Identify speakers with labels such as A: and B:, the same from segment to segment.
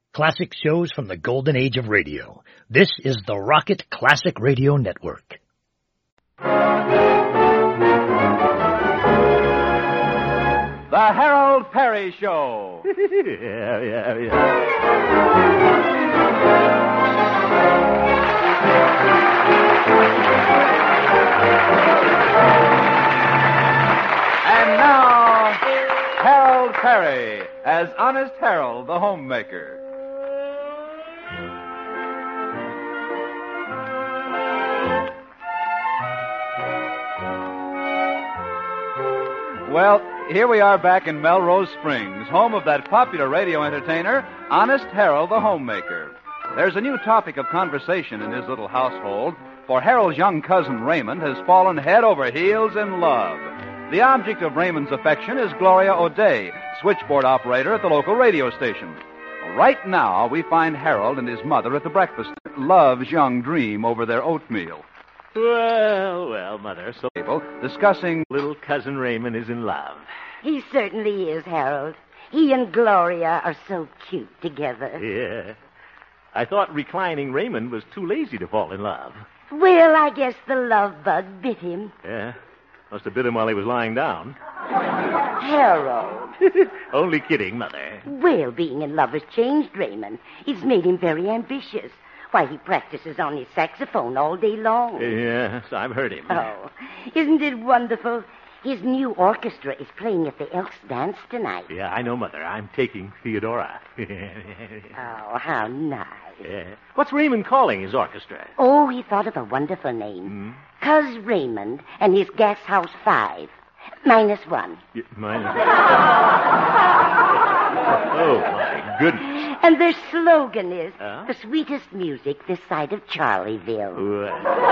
A: Classic shows from the golden age of radio. This is the Rocket Classic Radio Network.
B: The Harold Perry Show.
C: Yeah.
B: And now, Harold Perry as Honest Harold, the homemaker. Well, here we are back in Melrose Springs, home of that popular radio entertainer, Honest Harold, the homemaker. There's a new topic of conversation in his little household, for Harold's young cousin Raymond has fallen head over heels in love. The object of Raymond's affection is Gloria O'Day, switchboard operator at the local radio station. Right now, we find Harold and his mother at the breakfast. Love's young dream over their oatmeal.
C: Well, Mother, so
B: Discussing
C: little cousin Raymond is in love.
D: He certainly is, Harold. He and Gloria are so cute together.
C: Yeah. I thought reclining Raymond was too lazy to fall in love.
D: Well, I guess the love bug bit him.
C: Yeah. Must have bit him while he was lying down.
D: Harold.
C: Only kidding, Mother.
D: Well, being in love has changed Raymond. It's made him very ambitious. Why, he practices on his saxophone all day long.
C: Yes, I've heard him.
D: Oh, isn't it wonderful? His new orchestra is playing at the Elks Dance tonight.
C: Yeah, I know, Mother. I'm taking Theodora.
D: Oh, how nice.
C: Yeah. What's Raymond calling his orchestra?
D: Oh, he thought of a wonderful name. Cuz Raymond and his Gas House 5. -1.
C: Mine. Oh, my goodness.
D: And their slogan is,
C: Huh?
D: the sweetest music this side of Charlieville.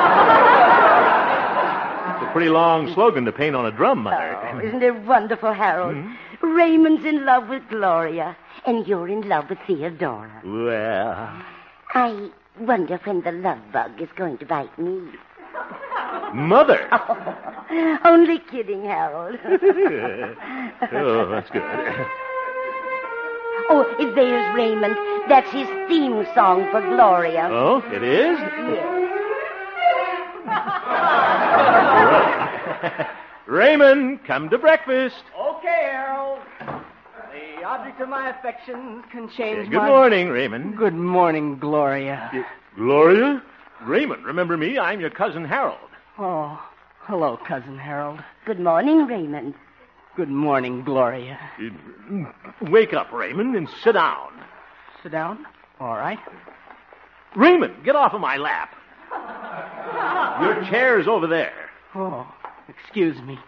C: It's a pretty long slogan to paint on a drum, Mother.
D: Oh, isn't it wonderful, Harold? Raymond's in love with Gloria, and you're in love with Theodora.
C: Well,
D: I wonder when the love bug is going to bite me.
C: Mother.
D: Only kidding, Harold.
C: Oh, that's good.
D: Oh, there's Raymond. That's his theme song for Gloria.
C: Oh, it is?
D: Yes.
C: Raymond, come to breakfast.
E: Okay, Harold. The object of my affections can change
C: Good morning, Raymond.
E: Good morning, Gloria.
C: Gloria? Raymond, remember me? I'm your cousin Harold.
E: Oh, hello, Cousin Harold.
D: Good morning, Raymond.
E: Good morning, Gloria.
C: Wake up, Raymond, and sit down.
E: Sit down. All right.
C: Raymond, get off of my lap. Your chair's over there.
E: Oh, excuse me.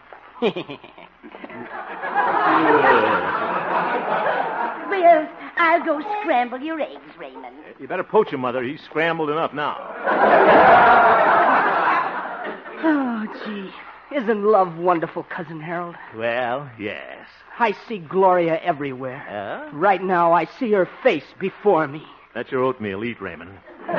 D: Well, I'll go scramble your eggs, Raymond.
C: You better poach him, Mother. He's scrambled enough now.
E: Oh, gee. Isn't love wonderful, Cousin Harold?
C: Well, yes.
E: I see Gloria everywhere. Right now, I see her face before me.
C: That's your oatmeal. Eat, Raymond.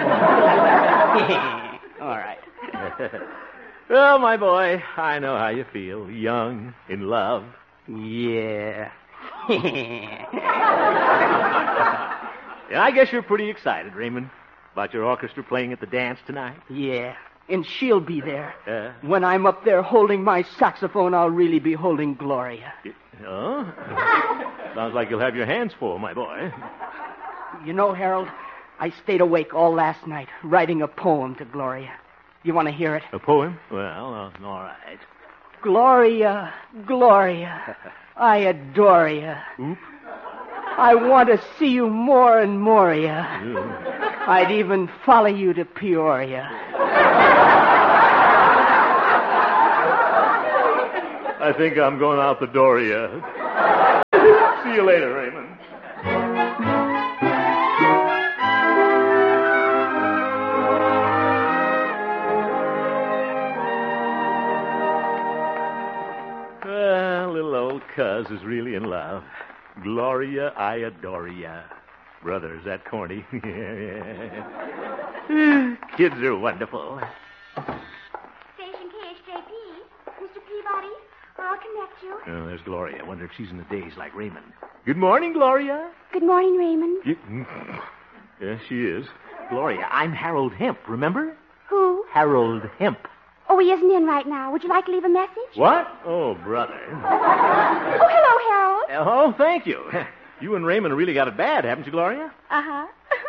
E: All right.
C: Well, my boy, I know how you feel. Young, in love.
E: Yeah.
C: Yeah, I guess you're pretty excited, Raymond, about your orchestra playing at the dance tonight.
E: Yeah. And she'll be there.
C: When
E: I'm up there holding my saxophone, I'll really be holding Gloria.
C: Oh? Sounds like you'll have your hands full, my boy.
E: You know, Harold, I stayed awake all last night writing a poem to Gloria. You want to hear it?
C: A poem? Well, all right.
E: Gloria, Gloria, I adore you.
C: Oop.
E: I want to see you more and more, ya. I'd even follow you to Peoria.
C: I think I'm going out the door, yeah. See you later, Raymond. Little old cuz is really in love. Gloria, I adore ya. Brother, is that corny? Kids are wonderful.
F: Station KHJP. Mr. Peabody, I'll connect you.
C: Oh, there's Gloria. I wonder if she's in a daze like Raymond. Good morning, Gloria.
F: Good morning, Raymond.
C: Yes, she is. Gloria, I'm Harold Hemp, remember?
F: Who?
C: Harold Hemp.
F: Oh, he isn't in right now. Would you like to leave a message?
C: What? Oh, brother.
F: Oh, hello, Harold.
C: Oh, thank you. You and Raymond really got it bad, haven't you, Gloria?
F: Uh-huh.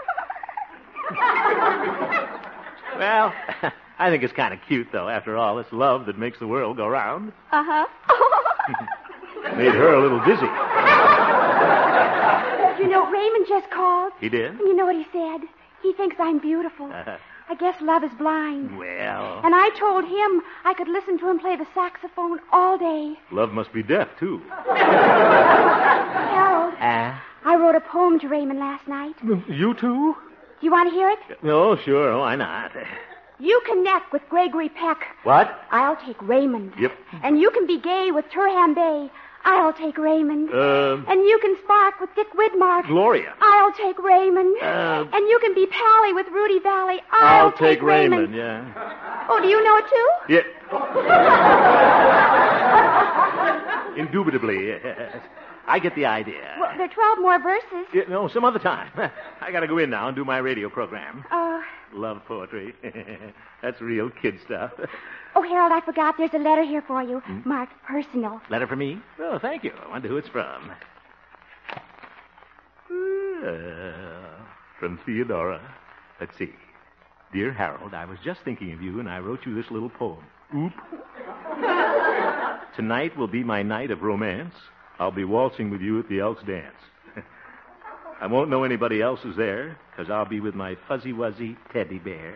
C: Well, I think it's kind of cute, though. After all, it's love that makes the world go round.
F: Uh-huh.
C: Made her a little dizzy.
F: You know, Raymond just called.
C: He did?
F: And you know what he said? He thinks I'm beautiful. I guess love is blind.
C: Well...
F: And I told him I could listen to him play the saxophone all day.
C: Love must be deaf, too.
F: Harold, I wrote a poem to Raymond last night.
C: You too?
F: You want to hear it?
C: Oh, sure. Why not?
F: You can neck with Gregory Peck.
C: What?
F: I'll take Raymond.
C: Yep.
F: And you can be gay with Turhan Bay. I'll take Raymond. And you can spark with Dick Widmark.
C: Gloria.
F: I'll take Raymond. And you can be pally with Rudy Valley. I'll take Raymond.
C: Yeah.
F: Oh, do you know it too?
C: Yeah. Indubitably, yes. I get the idea.
F: Well, there are 12 more verses.
C: Yeah, no, some other time. I gotta go in now and do my radio program.
F: Oh.
C: Love poetry. That's real kid stuff.
F: Oh, Harold, I forgot. There's a letter here for you. Marked personal.
C: Letter for me? Oh, thank you. I wonder who it's from. From Theodora. Let's see. Dear Harold, I was just thinking of you, and I wrote you this little poem. Oop. Tonight will be my night of romance. I'll be waltzing with you at the Elks dance. I won't know anybody else is there, because I'll be with my fuzzy-wuzzy teddy bear.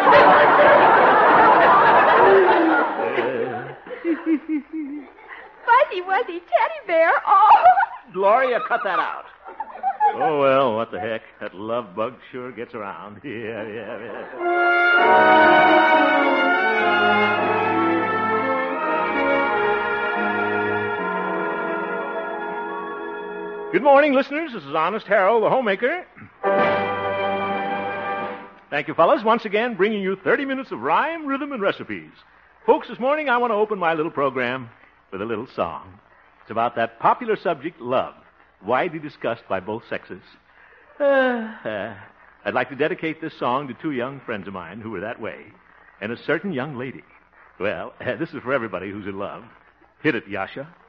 F: Fuzzy-wuzzy teddy bear? Oh!
C: Gloria, cut that out. Oh, well, what the heck. That love bug sure gets around. Yeah. Good morning, listeners. This is Honest Harold, the homemaker. Thank you, fellas. Once again, bringing you 30 minutes of rhyme, rhythm, and recipes. Folks, this morning I want to open my little program with a little song. It's about that popular subject, love, widely discussed by both sexes. I'd like to dedicate this song to two young friends of mine who were that way, and a certain young lady. Well, this is for everybody who's in love. Hit it, Yasha.